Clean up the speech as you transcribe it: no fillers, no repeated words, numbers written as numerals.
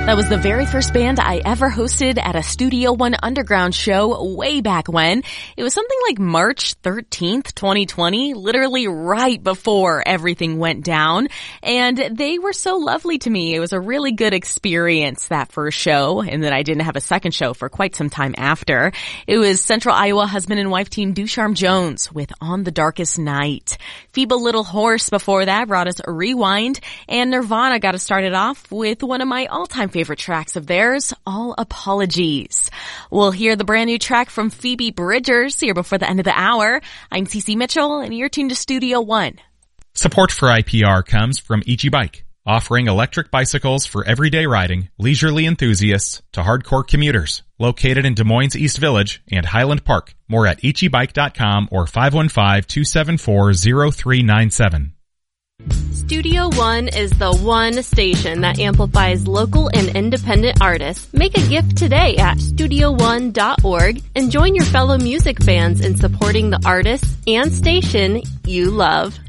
That was the very first band I ever hosted at a Studio One Underground show way back when. It was something like March 13th, 2020, literally right before everything went down. And they were so lovely to me. It was a really good experience, that first show, and that I didn't have a second show for quite some time after. It was Central Iowa husband and wife team Ducharme Jones with On the Darkest Night. Feeble Little Horse before that brought us Rewind, and Nirvana got us started off with one of my all-time favorite tracks of theirs, All Apologies. We'll hear the brand new track from Phoebe Bridgers here before the end of the hour. I'm Cece Mitchell, and you're tuned to Studio One. Support for IPR comes from Ichi Bike, offering electric bicycles for everyday riding, leisurely enthusiasts to hardcore commuters. Located in Des Moines East Village and Highland Park. More at ichibike.com or 515-274-0397. Studio One is the one station that amplifies local and independent artists. Make a gift today at StudioOne.org and join your fellow music fans in supporting the artists and station you love.